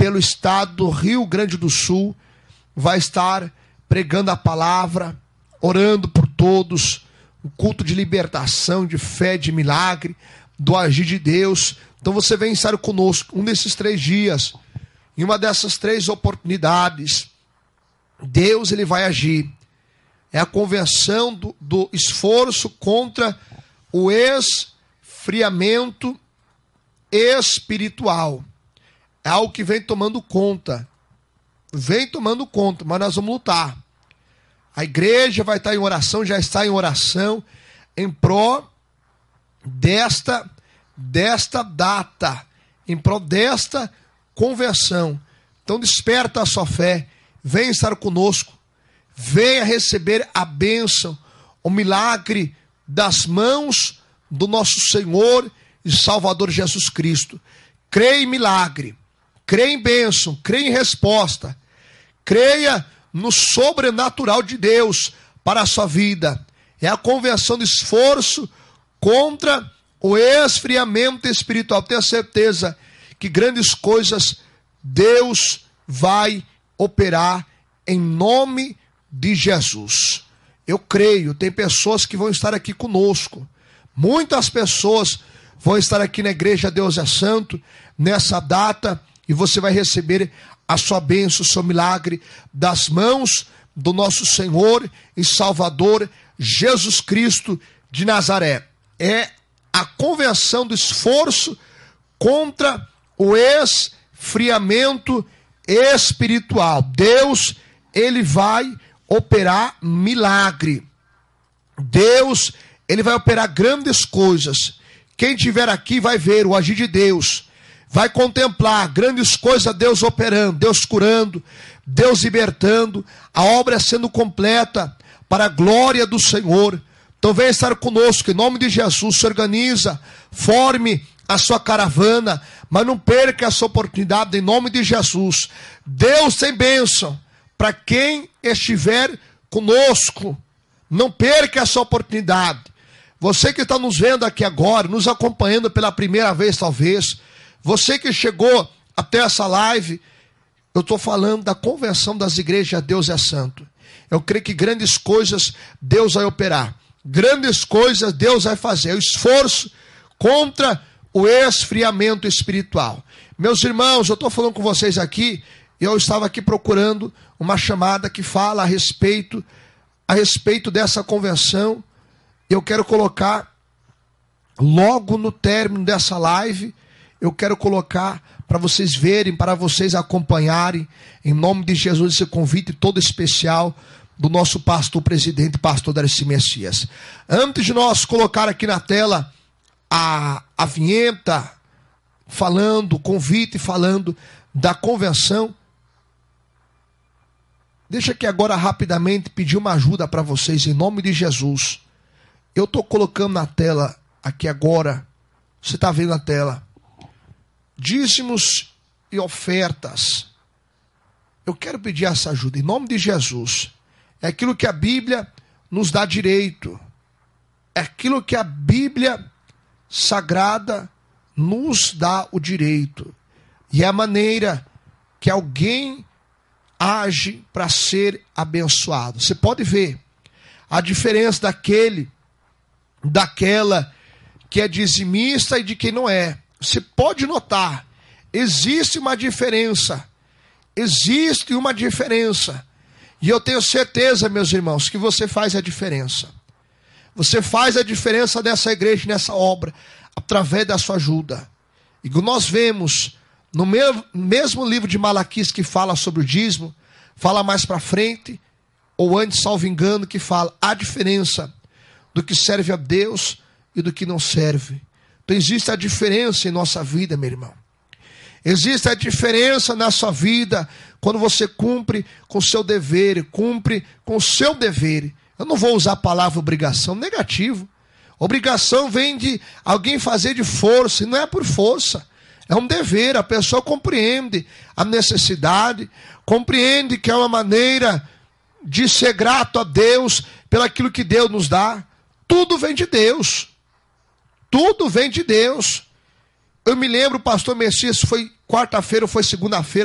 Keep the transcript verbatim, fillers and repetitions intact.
pelo estado do Rio Grande do Sul, vai estar pregando a palavra, orando por todos, um culto de libertação, de fé, de milagre, do agir de Deus. Então você vem estar conosco um desses três dias, em uma dessas três oportunidades, Deus ele vai agir. É a convenção do, do esforço contra o esfriamento espiritual. É algo que vem tomando conta. Vem tomando conta, mas nós vamos lutar. A igreja vai estar em oração, já está em oração, em pró desta, desta data, em pró desta conversão. Então desperta a sua fé, venha estar conosco, venha receber a bênção, o milagre das mãos do nosso Senhor e Salvador Jesus Cristo. Creia em milagre, creia em bênção, creia em resposta, creia no sobrenatural de Deus para a sua vida. É a conversão de esforço contra o esfriamento espiritual. Tenha certeza que grandes coisas Deus vai operar em nome de Jesus. Eu creio, tem pessoas que vão estar aqui conosco. Muitas pessoas vão estar aqui na igreja Deus é Santo nessa data e você vai receber a sua bênção, o seu milagre das mãos do nosso Senhor e Salvador Jesus Cristo de Nazaré. É a conversão do esforço contra o esfriamento espiritual. Deus, ele vai operar milagre. Deus, ele vai operar grandes coisas. Quem estiver aqui vai ver o agir de Deus. Vai contemplar grandes coisas, Deus operando, Deus curando, Deus libertando, a obra sendo completa para a glória do Senhor. Então venha estar conosco, em nome de Jesus, se organiza, forme a sua caravana, mas não perca essa oportunidade em nome de Jesus. Deus tem bênção para quem estiver conosco. Não perca essa oportunidade. Você que está nos vendo aqui agora, nos acompanhando pela primeira vez talvez, você que chegou até essa live, eu estou falando da conversão das igrejas Deus é Santo. Eu creio que grandes coisas Deus vai operar. Grandes coisas Deus vai fazer. O esforço contra o esfriamento espiritual. Meus irmãos, eu estou falando com vocês aqui, eu estava aqui procurando uma chamada que fala a respeito, a respeito dessa convenção. Eu quero colocar, logo no término dessa live, eu quero colocar para vocês verem, para vocês acompanharem, em nome de Jesus, esse convite todo especial do nosso pastor presidente, pastor Darcy Messias. Antes de nós colocar aqui na tela a, a vinheta, falando, convite, falando da convenção, deixa aqui agora rapidamente pedir uma ajuda para vocês, em nome de Jesus. Eu estou colocando na tela, aqui agora, você está vendo na tela, dízimos e ofertas. Eu quero pedir essa ajuda, em nome de Jesus. É aquilo que a Bíblia nos dá direito. É aquilo que a Bíblia Sagrada nos dá o direito. E é a maneira que alguém age para ser abençoado. Você pode ver a diferença daquele, daquela que é dizimista e de quem não é. Você pode notar, existe uma diferença. Existe uma diferença. E eu tenho certeza, meus irmãos, que você faz a diferença. Você faz a diferença nessa igreja, nessa obra, através da sua ajuda. E nós vemos, no mesmo livro de Malaquias que fala sobre o dízimo, fala mais para frente, ou antes, salvo engano, que fala a diferença do que serve a Deus e do que não serve. Então existe a diferença em nossa vida, meu irmão. Existe a diferença na sua vida quando você cumpre com o seu dever, cumpre com o seu dever. Eu não vou usar a palavra obrigação, negativo. Obrigação vem de alguém fazer de força, e não é por força. É um dever, a pessoa compreende a necessidade, compreende que é uma maneira de ser grato a Deus pelaquilo que Deus nos dá. Tudo vem de Deus. Tudo vem de Deus. Eu me lembro, o pastor Messias, foi quarta-feira ou foi segunda-feira,